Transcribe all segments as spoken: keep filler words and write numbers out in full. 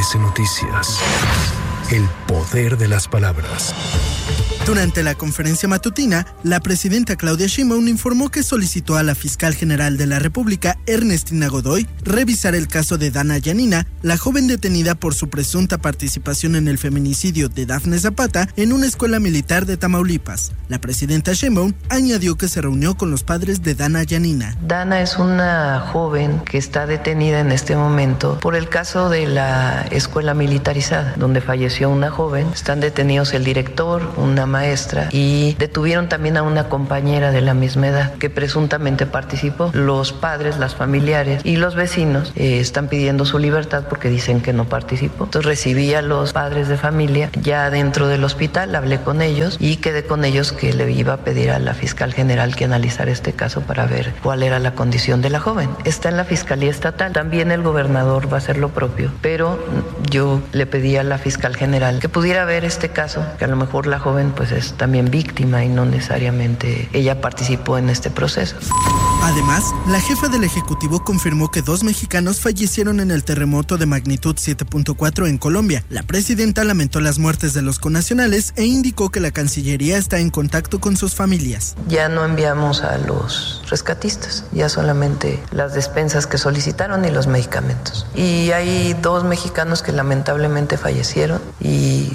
S Noticias. El poder de las palabras. Durante la conferencia matutina, la presidenta Claudia Sheinbaum informó que solicitó a la fiscal general de la República, Ernestina Godoy, revisar el caso de Dana Yanina, la joven detenida por su presunta participación en el feminicidio de Dafne Zapata en una escuela militar de Tamaulipas. La presidenta Sheinbaum añadió que se reunió con los padres de Dana Yanina. Dana es una joven que está detenida en este momento por el caso de la escuela militarizada, donde falleció una joven. Están detenidos el director, una maestra, y detuvieron también a una compañera de la misma edad que presuntamente participó. Los padres, las familiares y los vecinos eh, están pidiendo su libertad porque dicen que no participó. Entonces recibí a los padres de familia ya dentro del hospital, hablé con ellos y quedé con ellos que le iba a pedir a la fiscal general que analizara este caso para ver cuál era la condición de la joven. Está en la Fiscalía Estatal, también el gobernador va a hacer lo propio, pero yo le pedí a la fiscal general que pudiera ver este caso, que a lo mejor la joven pues es también víctima y no necesariamente ella participó en este proceso. Además, la jefa del Ejecutivo confirmó que dos mexicanos fallecieron en el terremoto de magnitud siete punto cuatro en Colombia. La presidenta lamentó las muertes de los connacionales e indicó que la Cancillería está en contacto con sus familias. Ya no enviamos a los rescatistas, ya solamente las despensas que solicitaron y los medicamentos. Y hay dos mexicanos que lamentablemente fallecieron y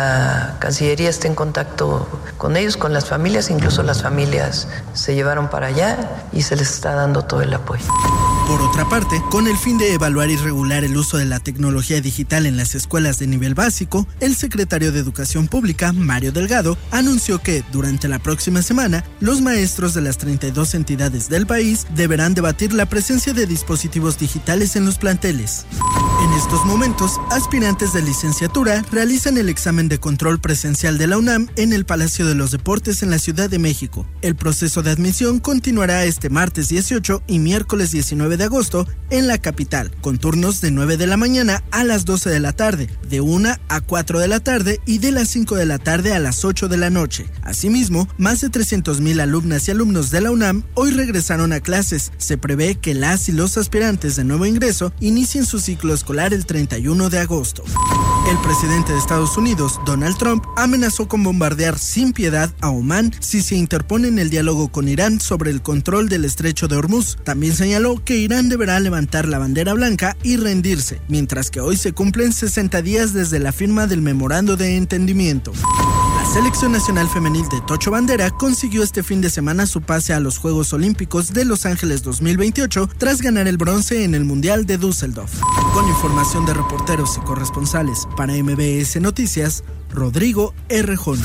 la Cancillería está en contacto con ellos, con las familias, incluso las familias se llevaron para allá y se les está dando todo el apoyo. Por otra parte, con el fin de evaluar y regular el uso de la tecnología digital en las escuelas de nivel básico, el secretario de Educación Pública, Mario Delgado, anunció que durante la próxima semana, los maestros de las treinta y dos entidades del país deberán debatir la presencia de dispositivos digitales en los planteles. En estos momentos, aspirantes de licenciatura realizan el examen de control presencial de la UNAM en el Palacio de los Deportes en la Ciudad de México. El proceso de admisión continuará este martes dieciocho y miércoles diecinueve de agosto en la capital, con turnos de nueve de la mañana a las doce de la tarde, de una a cuatro de la tarde y de las cinco de la tarde a las ocho de la noche. Asimismo, más de trescientos mil alumnas y alumnos de la UNAM hoy regresaron a clases. Se prevé que las y los aspirantes de nuevo ingreso inicien su ciclo escolar el treinta y uno de agosto. El presidente de Estados Unidos, Donald Trump, amenazó con bombardear sin piedad a Omán si se interpone en el diálogo con Irán sobre el control del estrecho de Hormuz. También señaló que Irán deberá levantar la bandera blanca y rendirse, mientras que hoy se cumplen sesenta días desde la firma del memorando de entendimiento. La Selección Nacional Femenil de Tocho Bandera consiguió este fin de semana su pase a los Juegos Olímpicos de Los Ángeles dos mil veintiocho tras ganar el bronce en el Mundial de Düsseldorf. Con información de reporteros y corresponsales para M B S Noticias, Rodrigo Errejón.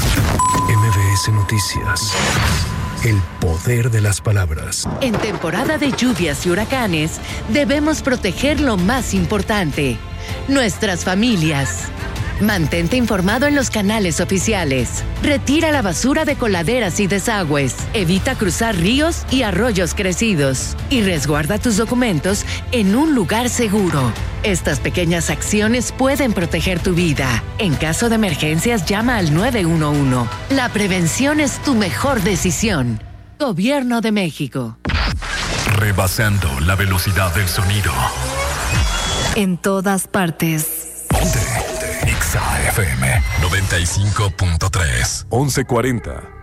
M B S Noticias. El poder de las palabras. En temporada de lluvias y huracanes, debemos proteger lo más importante, nuestras familias. Mantente informado en los canales oficiales. Retira la basura de coladeras y desagües. Evita cruzar ríos y arroyos crecidos. Y resguarda tus documentos en un lugar seguro. Estas pequeñas acciones pueden proteger tu vida. En caso de emergencias, llama al nueve uno uno. La prevención es tu mejor decisión. Gobierno de México. Rebasando la velocidad del sonido. En todas partes. Ponte. Exa F M noventa y cinco punto tres. once cuarenta.